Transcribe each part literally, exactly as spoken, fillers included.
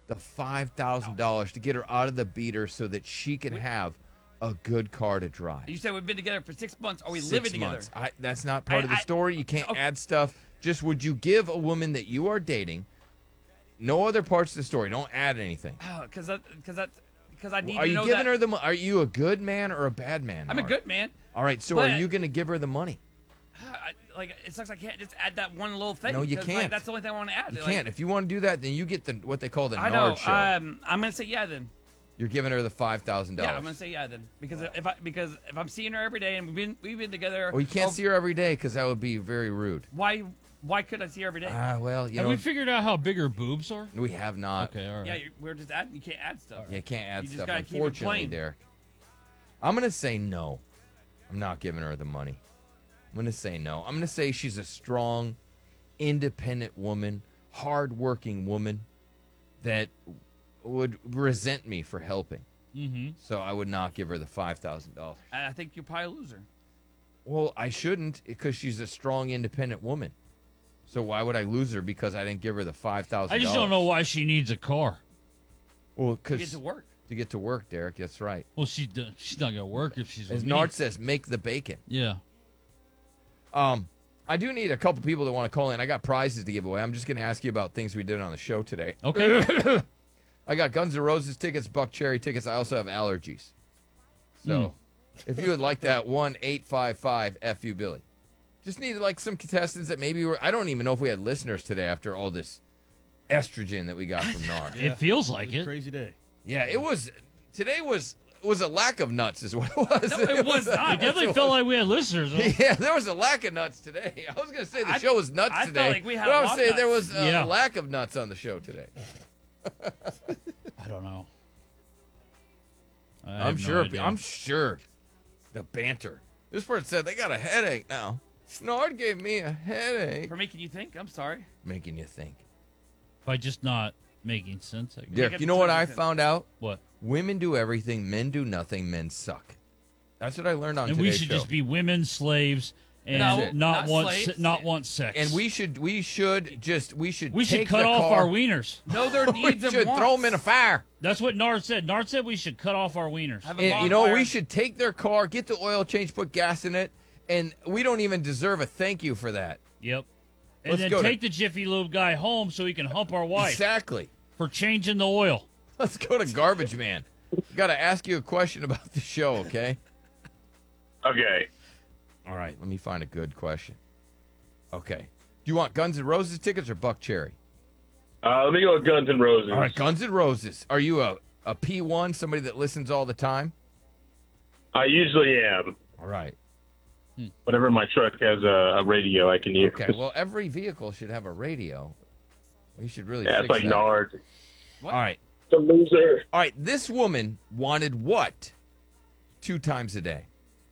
the five thousand dollars to get her out of the beater so that she can have a good car to drive. You said we've been together for six months. Are we Six living months. together? I, that's not part I- of the I- story. You can't okay. add stuff. Just would you give a woman that you are dating, no other parts of the story, don't add anything. Because that, because that, because I need Are to you know giving that her the mo- Are you a good man or a bad man? I'm a Nard? good man. All right, so but- are you going to give her the money? I, like it sucks. I can't just add that one little thing. No, you 'cause, like, can't. that's the only thing I want to add. You Like, can't. If you want to do that, then you get the what they call the I Nard know. show. Um, I'm gonna say yeah then. You're giving her the five thousand Yeah, I'm dollars. gonna say yeah then because if I because if I'm seeing her every day and we've been we've been together. Well, you can't oh, see her every day because that would be very rude. Why why could I see her every day? Ah, well, you Have know, we figured out how big her boobs are? we have not. Okay, all right. yeah, you, we're just adding. You can't add stuff. You can't add You just stuff, gotta keep it unfortunately, plain. Derek. I'm going to say no. I'm not giving her the money. I'm going to say no. I'm going to say she's a strong, independent woman, hardworking woman that would resent me for helping. Mm-hmm. So I would not give her the five thousand dollars. And I think you'll probably lose her. Well, I shouldn't because she's a strong, independent woman. So why would I lose her because I didn't give her the five thousand I dollars? just don't know why she needs a car. Well, To because get to work. to get to work, Derek. That's right. Well, she do- she's not gonna work if she's As with me. Nard says, make the bacon. Yeah. Um, I do need a couple people that want to call in. I got prizes to give away. I'm just going to ask you about things we did on the show today. Okay. I got Guns N' Roses tickets, Buck Cherry tickets. I also have allergies. So if you would like that, one eight five five F U Billy. Just need like some contestants that maybe were. I don't even know if we had listeners today after all this estrogen that we got from Nard. It feels like it. Crazy day. Yeah, it was. Today was was a lack of nuts, is what it was. No, it was not. It definitely felt like we had listeners. Huh? Yeah, there was a lack of nuts today. I was going to say the I- show was nuts I felt today. like we had but I was walk saying there nuts. was a Yeah. lack of nuts on the show today. I don't know. I I'm have no sure. idea. I'm sure. The banter. This person said they got a headache now. Nard gave me a headache. For making you think. I'm sorry. Making you think. By just not making sense. I guess. Derek, get you know what I something. found out? What? Women do everything, men do nothing, men suck. That's what I learned on And today's we should show. just be women slaves and No, not, not want slaves. se- not want sex. and we should we should just we should we should take cut the off car, our wieners. Know their we needs and should wants. throw them in a fire. That's what Nard said. Nard said we should cut off our wieners. Have a And, you know, bonfire. we should take their car, get the oil change, put gas in it, and we don't even deserve a thank you for that. Yep. And Let's then go to- take the Jiffy Lube guy home so he can hump our wife Exactly. for changing the oil. Let's go to Garbage Man. Got to ask you a question about the show, okay? Okay. All right, let me find a good question. Okay. Do you want Guns N' Roses tickets or Buck Cherry? Uh, let me go with Guns N' Roses. All right, Guns N' Roses. Are you a, a P one, somebody that listens all the time? I usually am. All right. Whenever my truck has a, a radio, I can use. Okay, well, every vehicle should have a radio. We should really yeah, fix it's like that. Nard. All right. The loser. All right, this woman wanted what two times a day?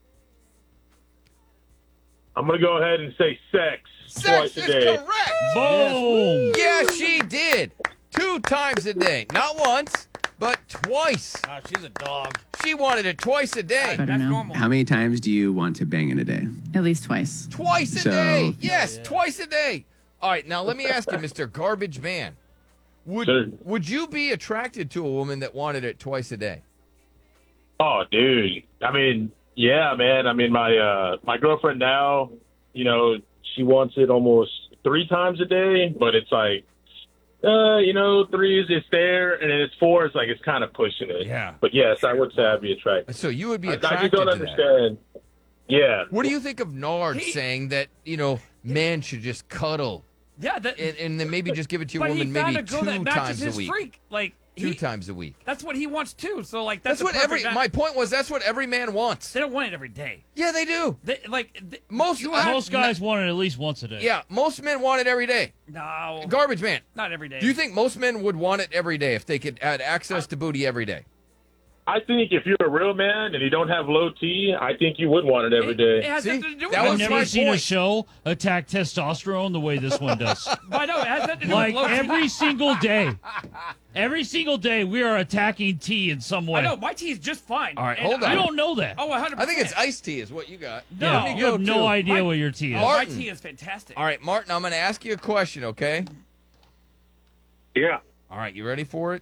I'm gonna go ahead and say sex, Sex twice a is day. correct. Boom! Yeah, she did. Two times a day. Not once, but twice. Ah, she's a dog. She wanted it twice a day. I don't That's know. normal. How many times do you want to bang in a day? At least twice. Twice a So- day. Yes, twice a day. All right, now let me ask you, Mister Garbage Man. Would Sure. would you be attracted to a woman that wanted it twice a day? Oh, dude. I mean, yeah, man. I mean, my uh, my girlfriend now, you know, she wants it almost three times a day, but it's like, uh, you know, three is it's there, and then it's four. It's like it's kind of pushing it. Yeah. But yes, I would say I'd be attracted. So you would be I, I attracted just don't to that. understand. Yeah. What do you think of Nard He- saying that, you know, men should just cuddle Yeah, that. and, and then maybe just give it to your but woman he found maybe a girl two that matches times a his week? freak. Like Two he, times a week. That's what he wants too. So like that's, That's what the every. perfect- My point was that's what every man wants. They don't want it every day. Yeah, they do. They like they, Most you uh, have- Most guys want it at least once a day. Yeah, most men want it every day. No, Garbage Man. not every day. Do you think most men would want it every day if they could had access to booty every day? I think if you're a real man and you don't have low T, I think you would want it every It, day. it has See? nothing to do with That I've was low my never T. seen a point. show attack testosterone the way this one does. I know it has nothing to do Like with low T. every single day. Every single day we are attacking T in some way. I know my T is just fine. All right, And hold on. I don't know that. Oh, one hundred I percent. think it's iced tea is what you got. No. Yeah, Let me you have go, no too. idea My- what your T is. Oh, my Martin. T is fantastic. All right, Martin, I'm going to ask you a question, okay? Yeah. All right, you ready for it?